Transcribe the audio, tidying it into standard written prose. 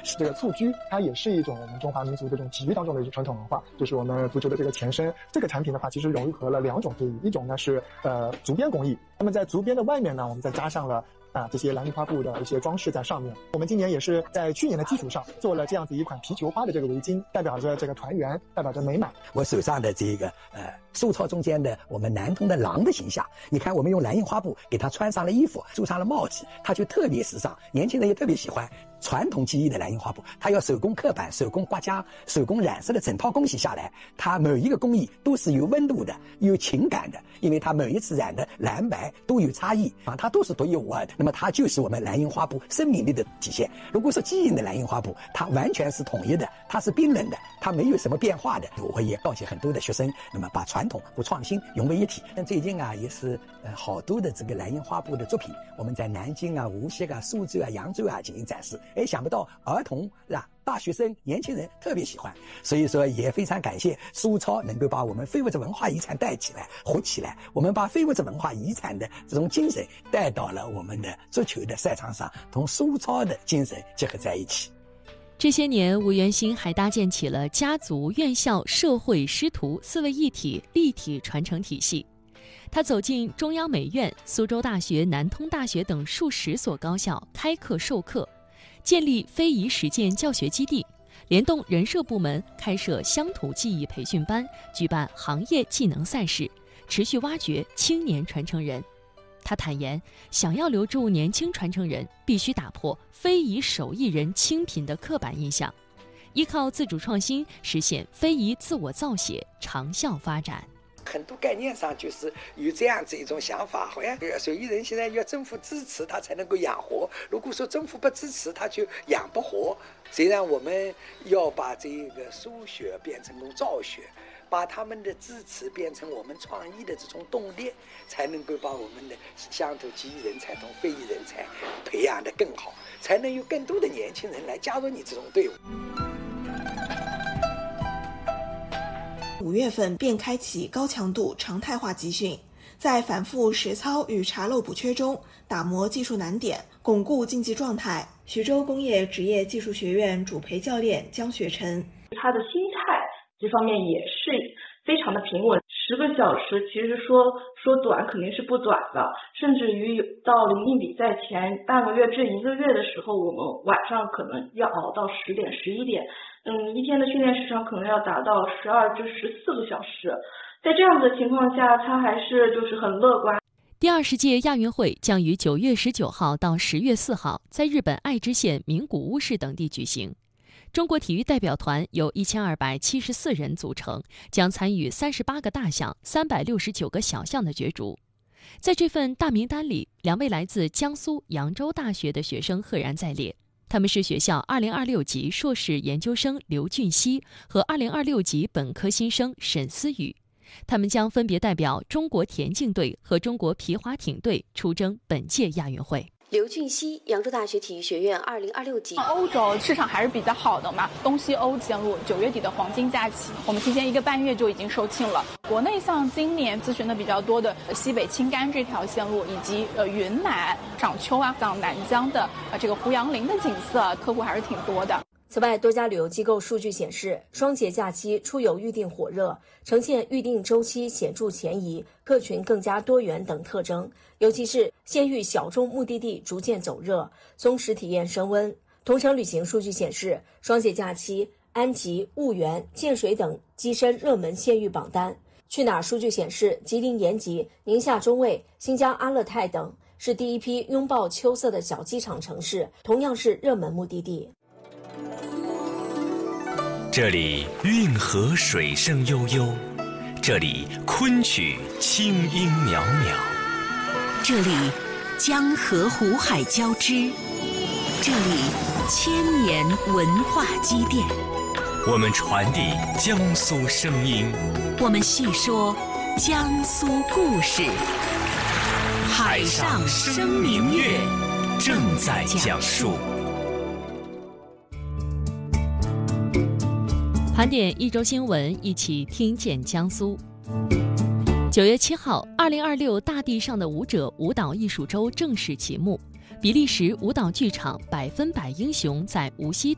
这个蹴鞠，它也是一种我们中华民族这种体育当中的一种传统文化，就是我们足球的这个前身。这个产品的话，其实融合了2种工艺，一种呢是足边工艺，那么在足边的外面呢，我们再加上了这些蓝印花布的一些装饰在上面。我们今年也是在去年的基础上做了这样子一款皮球花的这个围巾，代表着这个团圆，代表着美满。 我手上的这个素操中间的我们南通的狼的形象，你看我们用蓝印花布给它穿上了衣服，绣上了帽子，它就特别时尚，年轻人也特别喜欢。传统技艺的蓝印花布，它要手工刻板、手工刮浆、手工染色的整套工艺下来，它每一个工艺都是有温度的、有情感的，因为它每一次染的蓝白都有差异啊，它都是独一无二的。那么它就是我们蓝印花布生命力的体现。如果说技艺的蓝印花布，它完全是统一的，它是冰冷的，它没有什么变化的。我会也告诫很多的学生，那么把传统和创新融为一体。但最近也是好多的这个蓝印花布的作品，我们在南京无锡苏州扬州进行展示。想不到儿童大学生、年轻人特别喜欢，所以说也非常感谢苏超能够把我们非物质文化遗产带起来、活起来。我们把非物质文化遗产的这种精神带到了我们的足球的赛场上，同苏超的精神结合在一起。 这些年，吴元新还搭建起了家族、院校、社会、师徒4位一体立体传承体系。他走进中央美院、苏州大学、南通大学等数10所高校开课授课，建立非遗实践教学基地，联动人社部门开设乡土技艺培训班，举办行业技能赛事，持续挖掘青年传承人。他坦言，想要留住年轻传承人，必须打破非遗手艺人清贫的刻板印象，依靠自主创新，实现非遗自我造血，长效发展。 很多概念上就是有这样子一种想法，好像手艺人现在要政府支持他才能够养活，如果说政府不支持他就养不活。实际上我们要把这个输血变成造血，把他们的支持变成我们创意的这种动力，才能够把我们的乡土技艺人才同非遗人才培养得更好，才能有更多的年轻人来加入你这种队伍。 5月份便开启高强度常态化集训，在反复实操与查漏补缺中打磨技术难点，巩固竞技状态。徐州工业职业技术学院主陪教练江雪晨， 他的心态这方面也是非常的平稳。10个小时其实说短肯定是不短的，甚至于到临近比赛前半个月至1个月的时候，我们晚上可能要熬到10点、11点，一天的训练时长可能要达到12至14个小时。在这样的情况下，他还是很乐观。 第20届亚运会将于9月19号到10月4号在日本爱知县名古屋市等地举行。中国体育代表团由1274人组成，将参与38个大项、369个小项的角逐。在这份大名单里，2位来自江苏扬州大学的学生赫然在列。他们是学校2026级硕士研究生刘俊熙和2026级本科新生沈思雨。他们将分别代表中国田径队和中国皮划艇队出征本届亚运会。 刘俊熙，扬州大学体育学院2026级。 欧洲市场还是比较好的嘛，东西欧线路9月底的黄金假期，我们提前1个半月就已经售罄了。国内像今年咨询的比较多的西北青甘这条线路，以及云南赏秋像南疆的这个胡杨林的景色，客户还是挺多的。 此外，多家旅游机构数据显示，双节假期出游预订火热，呈现预订周期显著前移、客群更加多元等特征。尤其是县域小众目的地逐渐走热，松弛体验升温。同程旅行数据显示，双节假期安吉、婺源、建水等跻身热门县域榜单。去哪儿数据显示，吉林延吉、宁夏中卫、新疆阿勒泰等是第一批拥抱秋色的小机场城市，同样是热门目的地。 这里运河水声悠悠，这里昆曲清音袅袅， 这里江河湖海交织，这里千年文化积淀。 我们传递江苏声音， 我们细说江苏故事。海上生明月正在讲述。 盘点一周新闻，一起听见江苏。9月7号，2026大地上的舞者舞蹈艺术周正式启幕。比利时舞蹈剧场100%英雄在无锡